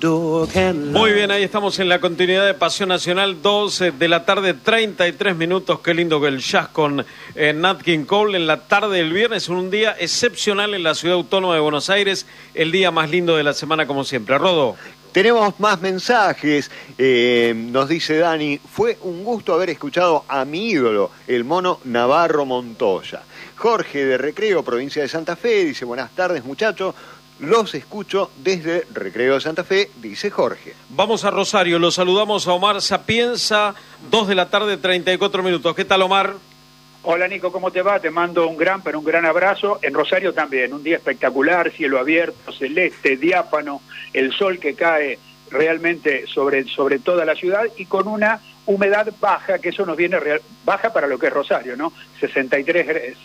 Muy bien, ahí estamos en la continuidad de Pasión Nacional, 12 de la tarde, 33 minutos. Qué lindo que el jazz con Nat King Cole en la tarde del viernes, un día excepcional en la Ciudad Autónoma de Buenos Aires, el día más lindo de la semana como siempre. Rodo. Tenemos más mensajes, nos dice Dani, fue un gusto haber escuchado a mi ídolo, el mono Navarro Montoya. Jorge de Recreo, provincia de Santa Fe, dice buenas tardes muchachos, los escucho desde Recreo de Santa Fe, dice Jorge. Vamos a Rosario, los saludamos a Omar Sapienza, 2 de la tarde, 34 minutos. ¿Qué tal, Omar? Hola Nico, ¿cómo te va? Te mando un gran abrazo. En Rosario también, un día espectacular, cielo abierto, celeste, diáfano, el sol que cae realmente sobre toda la ciudad y con una humedad baja, que eso nos viene baja para lo que es Rosario, ¿no? 63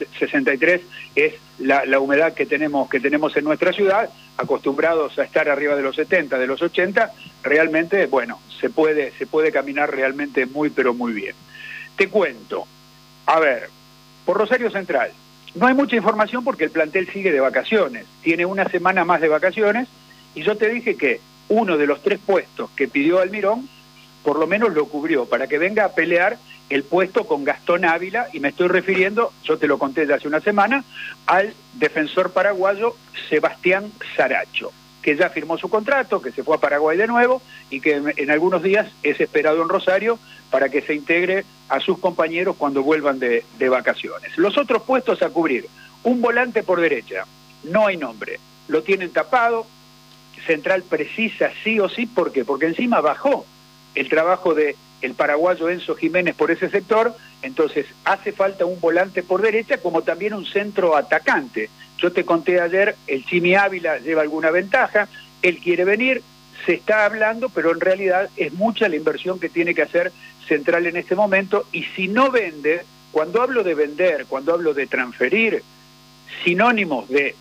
es la humedad que tenemos en nuestra ciudad, acostumbrados a estar arriba de los 70, de los 80, realmente, bueno, se puede caminar realmente muy, pero muy bien. Te cuento. A ver, por Rosario Central, no hay mucha información porque el plantel sigue de vacaciones, tiene una semana más de vacaciones, y yo te dije que uno de los 3 puestos que pidió Almirón, por lo menos lo cubrió, para que venga a pelear el puesto con Gastón Ávila, y me estoy refiriendo, yo te lo conté de hace una semana, al defensor paraguayo Sebastián Saracho, que ya firmó su contrato, que se fue a Paraguay de nuevo, y que en algunos días es esperado en Rosario para que se integre a sus compañeros cuando vuelvan de vacaciones. Los otros puestos a cubrir, un volante por derecha, no hay nombre, lo tienen tapado, Central precisa sí o sí, ¿por qué? Porque encima bajó el trabajo de el paraguayo Enzo Jiménez por ese sector, entonces hace falta un volante por derecha como también un centro atacante. Yo te conté ayer, el Chimi Ávila lleva alguna ventaja, él quiere venir, se está hablando, pero en realidad es mucha la inversión que tiene que hacer Central en este momento, y si no vende, cuando hablo de vender, cuando hablo de transferir, sinónimos de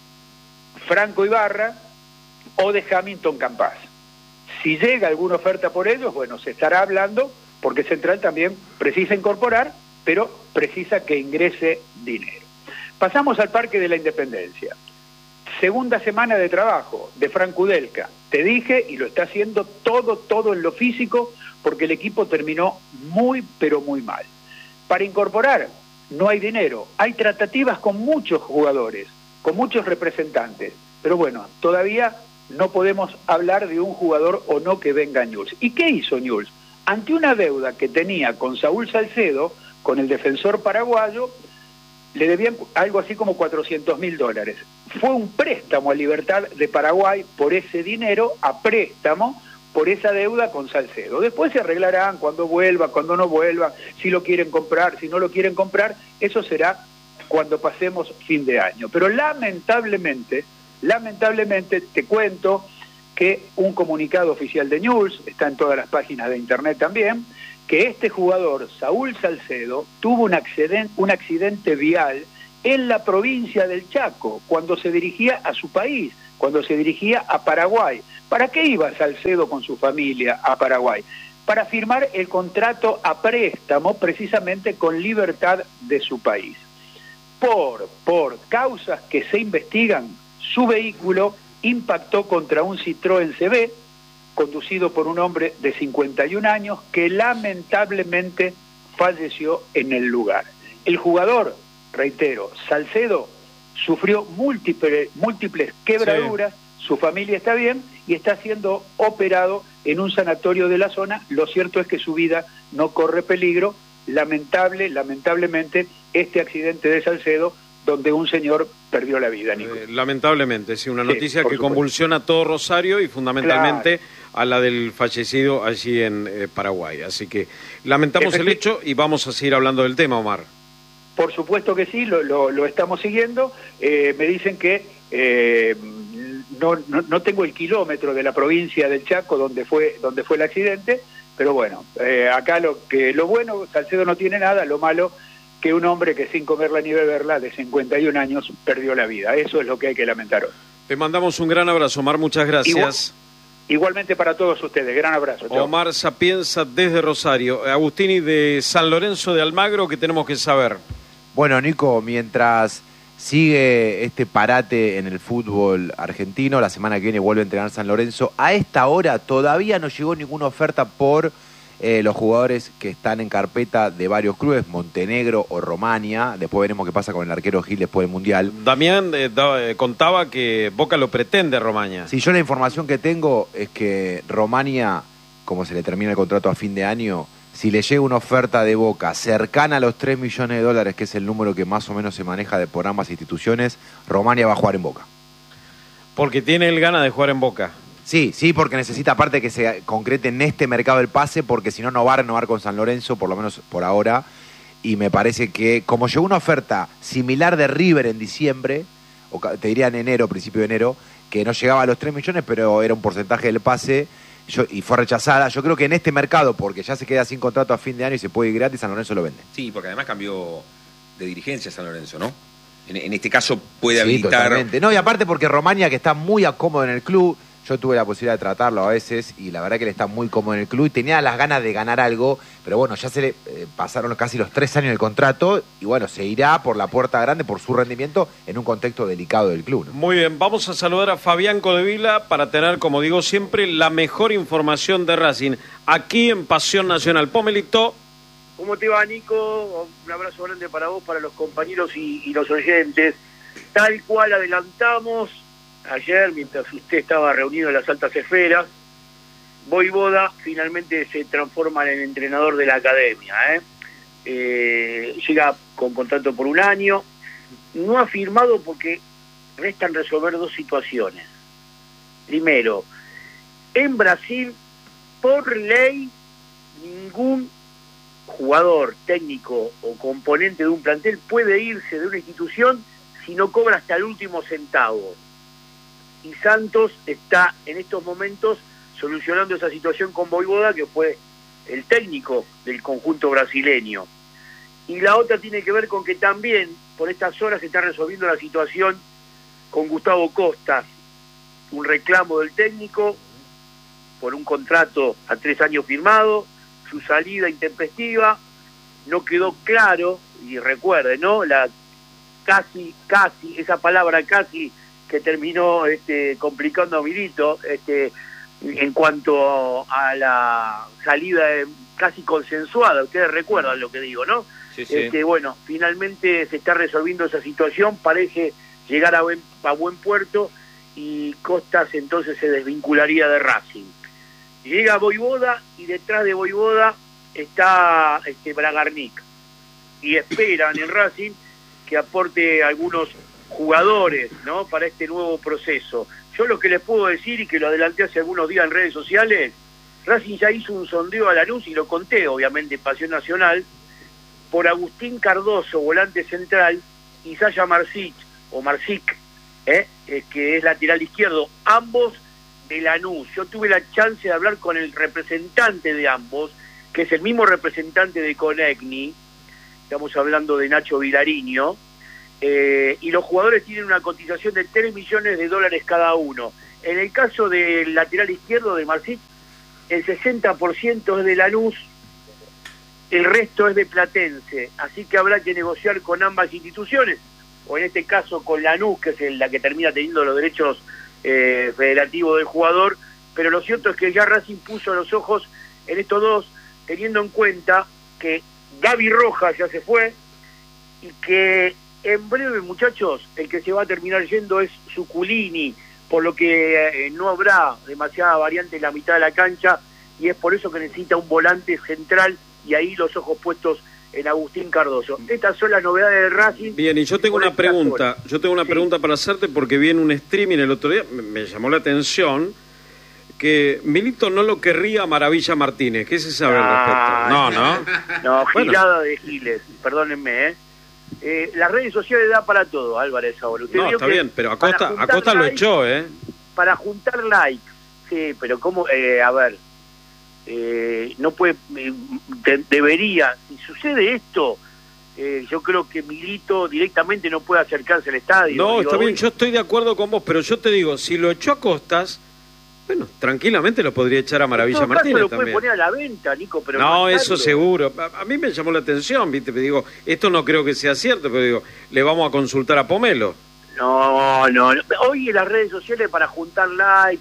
Franco Ibarra o de Hamilton Campas. Si llega alguna oferta por ellos, bueno, se estará hablando, porque Central también precisa incorporar, pero precisa que ingrese dinero. Pasamos al Parque de la Independencia. Segunda semana de trabajo de Franco Udelka. Te dije, y lo está haciendo todo en lo físico, porque el equipo terminó muy, pero muy mal. Para incorporar, no hay dinero. Hay tratativas con muchos jugadores, con muchos representantes. Pero bueno, todavía no podemos hablar de un jugador o no que venga Newell's. ¿Y qué hizo Newell's? Ante una deuda que tenía con Saúl Salcedo, con el defensor paraguayo, le debían algo así como $400.000. Fue un préstamo a Libertad de Paraguay por ese dinero, a préstamo por esa deuda con Salcedo. Después se arreglarán cuando vuelva, cuando no vuelva, si lo quieren comprar, si no lo quieren comprar, eso será cuando pasemos fin de año. Pero lamentablemente te cuento que un comunicado oficial de Newell's, está en todas las páginas de internet también, que este jugador, Saúl Salcedo, tuvo un accidente vial en la provincia del Chaco, cuando se dirigía a su país, cuando se dirigía a Paraguay. ¿Para qué iba Salcedo con su familia a Paraguay? Para firmar el contrato a préstamo precisamente con Libertad de su país. Por causas que se investigan, su vehículo impactó contra un Citroën CB, conducido por un hombre de 51 años, que lamentablemente falleció en el lugar. El jugador, reitero, Salcedo, sufrió múltiples quebraduras, sí. Su familia está bien y está siendo operado en un sanatorio de la zona. Lo cierto es que su vida no corre peligro. Lamentablemente, este accidente de Salcedo, donde un señor perdió la vida, Nico. Lamentablemente, sí, una noticia que convulsiona a todo Rosario y fundamentalmente a la del fallecido allí en Paraguay. Así que lamentamos el hecho y vamos a seguir hablando del tema, Omar. Por supuesto que sí, lo estamos siguiendo. Me dicen que no tengo el kilómetro de la provincia del Chaco donde fue el accidente, pero bueno, acá lo bueno, Salcedo no tiene nada, lo malo que un hombre que sin comerla ni beberla de 51 años perdió la vida. Eso es lo que hay que lamentar hoy. Te mandamos un gran abrazo, Omar, muchas gracias. Igualmente para todos ustedes, gran abrazo. Chau. Omar Sapienza desde Rosario. Agustini de San Lorenzo de Almagro, ¿qué tenemos que saber? Bueno, Nico, mientras Sigue este parate en el fútbol argentino. La semana que viene vuelve a entrenar San Lorenzo. A esta hora todavía no llegó ninguna oferta por los jugadores que están en carpeta de varios clubes, Montenegro o Romania. Después veremos qué pasa con el arquero Gil después del Mundial. Damián contaba que Boca lo pretende, Romaña. Sí, yo la información que tengo es que Romania, como se le termina el contrato a fin de año, si le llega una oferta de Boca cercana a los 3 millones de dólares, que es el número que más o menos se maneja por ambas instituciones, Romania va a jugar en Boca. Porque tiene el gana de jugar en Boca. Sí, porque necesita aparte que se concrete en este mercado el pase, porque si no, no va a renovar con San Lorenzo, por lo menos por ahora. Y me parece que, como llegó una oferta similar de River en diciembre, o te diría en enero, principio de enero, que no llegaba a los 3 millones, pero era un porcentaje del pase, y fue rechazada. Yo creo que en este mercado, porque ya se queda sin contrato a fin de año y se puede ir gratis, San Lorenzo lo vende. Sí, porque además cambió de dirigencia San Lorenzo, ¿no? En este caso puede Sí, habilitar... totalmente. No, y aparte porque Romania, que está muy acómodo en el club, yo tuve la posibilidad de tratarlo a veces y la verdad que él está muy cómodo en el club y tenía las ganas de ganar algo, pero bueno, ya se le pasaron casi los 3 años del contrato y bueno, se irá por la puerta grande por su rendimiento en un contexto delicado del club, ¿no? Muy bien, vamos a saludar a Fabián Codevila para tener, como digo siempre, la mejor información de Racing aquí en Pasión Nacional. Pomelito. ¿Cómo te va, Nico? Un abrazo grande para vos, para los compañeros y los oyentes. Tal cual adelantamos ayer, mientras usted estaba reunido en las altas esferas, Voivoda finalmente se transforma en el entrenador de la academia. Llega con contrato por 1 año. No ha firmado porque restan resolver 2 situaciones. Primero, en Brasil, por ley, ningún jugador, técnico o componente de un plantel puede irse de una institución si no cobra hasta el último centavo. Y Santos está en estos momentos solucionando esa situación con Voivoda, que fue el técnico del conjunto brasileño. Y la otra tiene que ver con que también por estas horas se está resolviendo la situación con Gustavo Costas, un reclamo del técnico por un contrato a 3 años firmado, su salida intempestiva. No quedó claro, y recuerden, ¿no? La casi, esa palabra casi que terminó complicando a Milito en cuanto a la salida casi consensuada. Ustedes recuerdan lo que digo, ¿no? Sí, sí. Bueno, finalmente se está resolviendo esa situación, parece llegar a buen puerto y Costas entonces se desvincularía de Racing. Llega Voivoda y detrás de Voivoda está Bragarnik y esperan en Racing que aporte algunos jugadores, ¿no?, para este nuevo proceso. Yo lo que les puedo decir, y que lo adelanté hace algunos días en redes sociales, Racing ya hizo un sondeo a Lanús, y lo conté obviamente en Pasión Nacional, por Agustín Cardoso, volante central, y Sasha Marsic, que es lateral izquierdo, ambos de Lanús. Yo tuve la chance de hablar con el representante de ambos, que es el mismo representante de Conegni, estamos hablando de Nacho Vilariño, y los jugadores tienen una cotización de $3 millones cada uno. En el caso del lateral izquierdo de Marsic, el 60% es de Lanús, el resto es de Platense, así que habrá que negociar con ambas instituciones, o en este caso con Lanús, que es la que termina teniendo los derechos federativos del jugador, pero lo cierto es que ya Racing puso los ojos en estos dos, teniendo en cuenta que Gaby Rojas ya se fue, y que en breve, muchachos, el que se va a terminar yendo es Zuculini, por lo que no habrá demasiada variante en la mitad de la cancha, y es por eso que necesita un volante central, y ahí los ojos puestos en Agustín Cardoso. Estas son las novedades de Racing. Bien, y yo tengo una pregunta, pregunta para hacerte, porque vi en un streaming el otro día, me llamó la atención, que Milito no lo querría a Maravilla Martínez. ¿Qué se sabe al respecto? No, Bueno. Girada de Giles, perdónenme, las redes sociales da para todo, Álvarez ahora. Usted No, vio está que bien, pero para Acosta juntar lo likes, echó, Para juntar likes, sí, pero ¿cómo? A ver, no puede, debería, si sucede esto, yo creo que Milito directamente no puede acercarse al estadio. No, Digo, está bien, yo estoy de acuerdo con vos, pero yo te digo, si lo echó a Costas, Bueno, tranquilamente lo podría echar a Maravilla Martínez lo también. puede poner a la venta, Nico, pero no, no eso seguro. A mí me llamó la atención, ¿viste? Me digo, esto no creo que sea cierto, pero digo, le vamos a consultar a Pomelo. No. Hoy en las redes sociales para juntar likes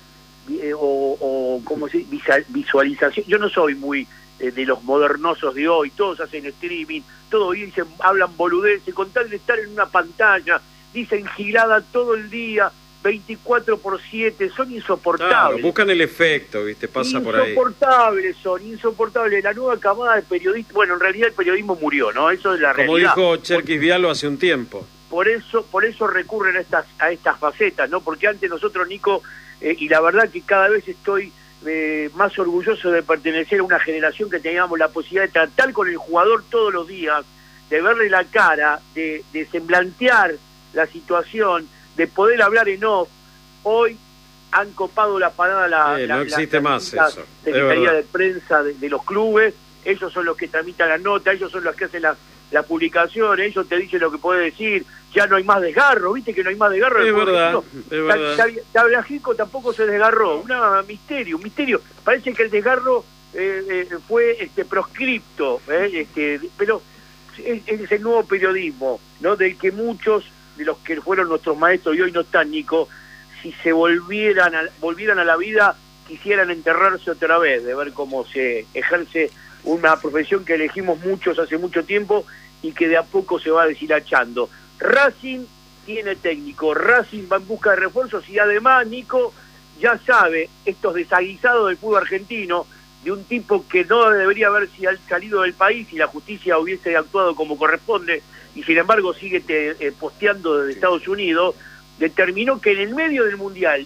o como se visualización, yo no soy muy de los modernosos de hoy, todos hacen streaming, todos dicen, hablan boludeces, con tal de estar en una pantalla, dicen gilada todo el día, 24/7, son insoportables. Claro, buscan el efecto, ¿viste? Pasa por ahí. Insoportables. La nueva camada de periodistas, bueno, en realidad el periodismo murió, ¿no? Eso es la realidad. Como dijo Cherkis Vialo hace un tiempo. Por eso recurren a estas facetas, ¿no? Porque antes nosotros, Nico, y la verdad que cada vez estoy más orgulloso de pertenecer a una generación que teníamos la posibilidad de tratar con el jugador todos los días, de verle la cara, de semblantear la situación, de poder hablar en off. Hoy han copado la parada no existe más eso. Secretaría de Prensa de los clubes, ellos son los que tramitan la nota, ellos son los que hacen la publicación, ellos te dicen lo que puede decir, ya no hay más desgarro, viste que no hay más desgarro. Es verdad. Tablajico tampoco se desgarró, un misterio. Parece que el desgarro fue proscripto, pero es el nuevo periodismo, ¿no? Del que muchos de los que fueron nuestros maestros y hoy no están, Nico, si se volvieran a la vida, quisieran enterrarse otra vez, de ver cómo se ejerce una profesión que elegimos muchos hace mucho tiempo y que de a poco se va deshilachando. Racing tiene técnico, Racing va en busca de refuerzos y además, Nico, ya sabe estos desaguisados del fútbol argentino, de un tipo que no debería haber salido del país y la justicia hubiese actuado como corresponde, y sin embargo sigue posteando desde Estados Unidos, determinó que en el medio del Mundial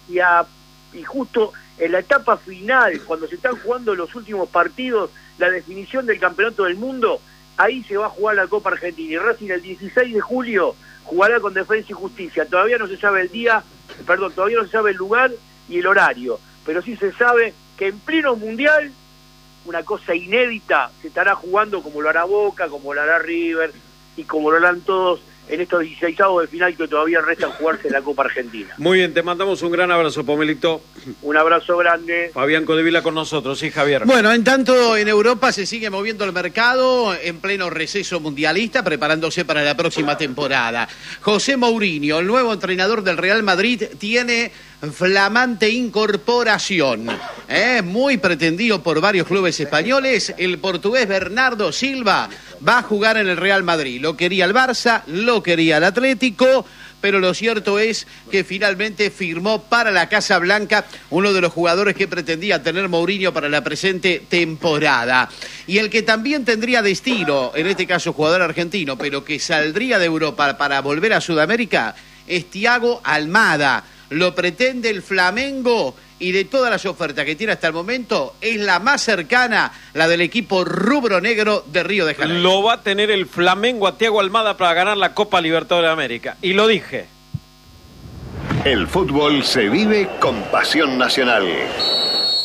y justo en la etapa final, cuando se están jugando los últimos partidos, la definición del campeonato del mundo, ahí se va a jugar la Copa Argentina, y Racing el 16 de julio jugará con Defensa y Justicia. Todavía no se sabe todavía no se sabe el lugar y el horario, pero sí se sabe que en pleno Mundial, una cosa inédita, se estará jugando como lo hará Boca, como lo hará River, y como lo harán todos en estos 16avos de final que todavía restan jugarse en la Copa Argentina. Muy bien, te mandamos un gran abrazo, Pomelito. Un abrazo grande. Fabián Codevila con nosotros, sí, Javier. Bueno, en tanto en Europa se sigue moviendo el mercado en pleno receso mundialista, preparándose para la próxima temporada. José Mourinho, el nuevo entrenador del Real Madrid, tiene flamante incorporación, muy pretendido por varios clubes españoles. El portugués Bernardo Silva va a jugar en el Real Madrid. Lo quería el Barça, lo quería el Atlético, pero lo cierto es que finalmente firmó para la Casa Blanca uno de los jugadores que pretendía tener Mourinho para la presente temporada. Y el que también tendría destino, en este caso jugador argentino, pero que saldría de Europa para volver a Sudamérica, es Thiago Almada. Lo pretende el Flamengo y de todas las ofertas que tiene hasta el momento, es la más cercana, la del equipo rubro-negro de Río de Janeiro. Lo va a tener el Flamengo a Thiago Almada para ganar la Copa Libertadores de América. Y lo dije. El fútbol se vive con pasión nacional.